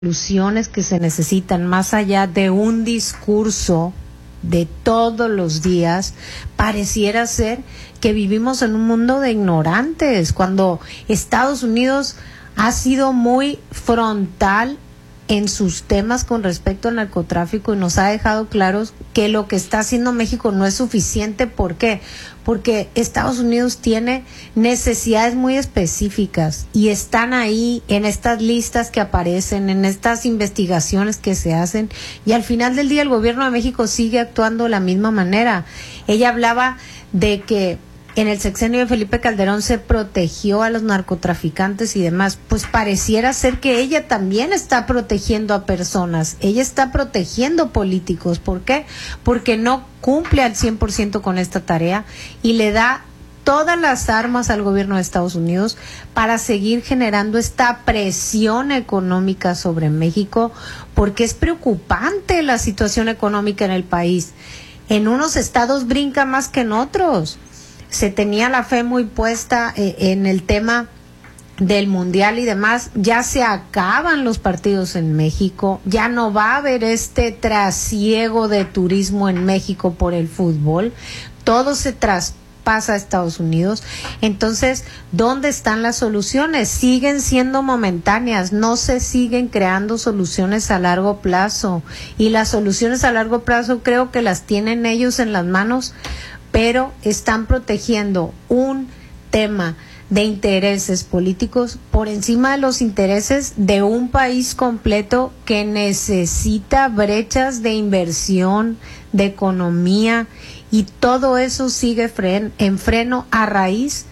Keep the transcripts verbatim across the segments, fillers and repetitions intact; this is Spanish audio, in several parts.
soluciones que se necesitan más allá de un discurso de todos los días, pareciera ser que vivimos en un mundo de ignorantes, cuando Estados Unidos ha sido muy frontal en sus temas con respecto al narcotráfico y nos ha dejado claros que lo que está haciendo México no es suficiente. ¿Por qué? Porque Estados Unidos tiene necesidades muy específicas y están ahí en estas listas que aparecen, en estas investigaciones que se hacen, y al final del día el gobierno de México sigue actuando de la misma manera. Ella hablaba de que en el sexenio de Felipe Calderón se protegió a los narcotraficantes y demás. Pues pareciera ser que ella también está protegiendo a personas, ella está protegiendo políticos. ¿Por qué? Porque no cumple al cien por ciento con esta tarea y le da todas las armas al gobierno de Estados Unidos para seguir generando esta presión económica sobre México, porque es preocupante la situación económica en el país. En unos estados brinca más que en otros. Se tenía la fe muy puesta eh, en el tema del mundial y demás. Ya se acaban los partidos en México, ya no va a haber este trasiego de turismo en México por el fútbol, todo se traspasa a Estados Unidos. Entonces, ¿dónde están las soluciones? Siguen siendo momentáneas, no se siguen creando soluciones a largo plazo, y las soluciones a largo plazo creo que las tienen ellos en las manos, pero están protegiendo un tema de intereses políticos por encima de los intereses de un país completo que necesita brechas de inversión, de economía, y todo eso sigue fren- en freno a raíz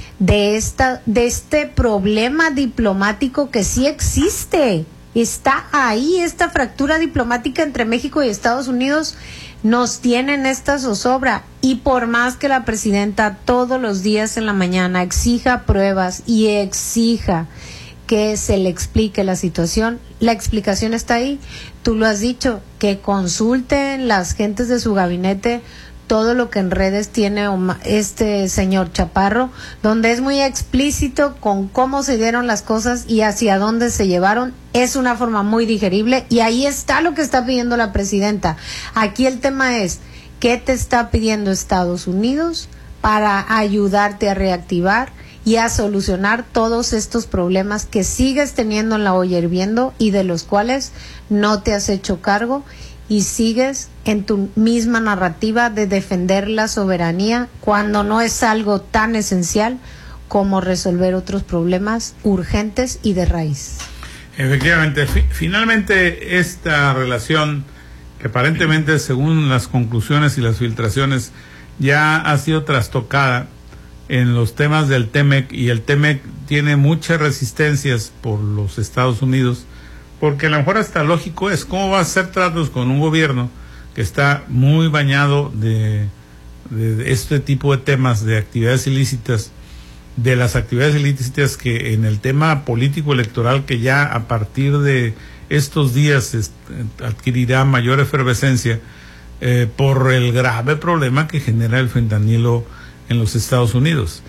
de esta de este problema diplomático que sí existe. Está ahí esta fractura diplomática entre México y Estados Unidos. Nos tienen esta zozobra, y por más que la presidenta todos los días en la mañana exija pruebas y exija que se le explique la situación, la explicación está ahí. Tú lo has dicho, que consulten las gentes de su gabinete todo lo que en redes tiene este señor Chaparro, donde es muy explícito con cómo se dieron las cosas y hacia dónde se llevaron. Es una forma muy digerible, y ahí está lo que está pidiendo la presidenta. Aquí el tema es, ¿qué te está pidiendo Estados Unidos para ayudarte a reactivar y a solucionar todos estos problemas que sigues teniendo en la olla hirviendo y de los cuales no te has hecho cargo? Y sigues en tu misma narrativa de defender la soberanía cuando no es algo tan esencial como resolver otros problemas urgentes y de raíz. Efectivamente, fi- finalmente esta relación, que aparentemente según las conclusiones y las filtraciones ya ha sido trastocada en los temas del T-MEC, y el T-MEC tiene muchas resistencias por los Estados Unidos, porque a lo mejor hasta lógico es cómo va a hacer tratos con un gobierno que está muy bañado de, de, de este tipo de temas de actividades ilícitas, de las actividades ilícitas que en el tema político electoral, que ya a partir de estos días es, adquirirá mayor efervescencia eh, por el grave problema que genera el fentanilo en los Estados Unidos.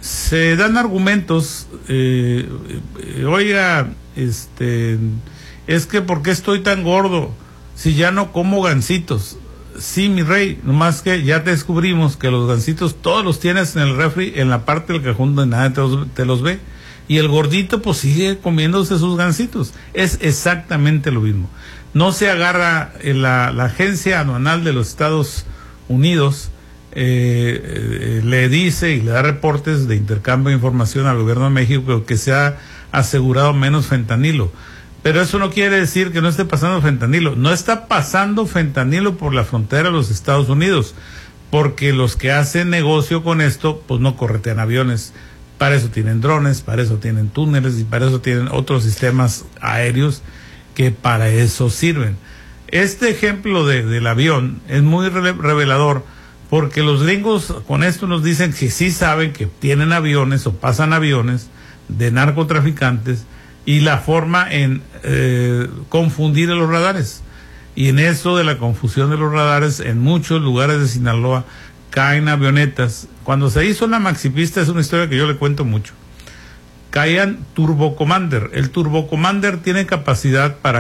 Se dan argumentos, eh, eh, oiga, este... es que ¿por qué estoy tan gordo si ya no como gansitos? Sí, mi rey, nomás que ya te descubrimos que los gansitos todos los tienes en el refri, en la parte del cajón donde nadie te los, te los ve, y el gordito pues sigue comiéndose sus gansitos. Es exactamente lo mismo. No se agarra en la, la agencia aduanal de los Estados Unidos, eh, eh, le dice y le da reportes de intercambio de información al gobierno de México que se ha asegurado menos fentanilo. Pero eso no quiere decir que no esté pasando fentanilo. No está pasando fentanilo por la frontera de los Estados Unidos, porque los que hacen negocio con esto, pues no corretean aviones. Para eso tienen drones, para eso tienen túneles y para eso tienen otros sistemas aéreos que para eso sirven. Este ejemplo de, del avión es muy revelador, porque los gringos con esto nos dicen que sí saben que tienen aviones o pasan aviones de narcotraficantes, y la forma en eh, confundir a los radares. Y en eso de la confusión de los radares, en muchos lugares de Sinaloa caen avionetas. Cuando se hizo la maxipista, es una historia que yo le cuento mucho, Caian Turbo Commander. El Turbo Commander tiene capacidad para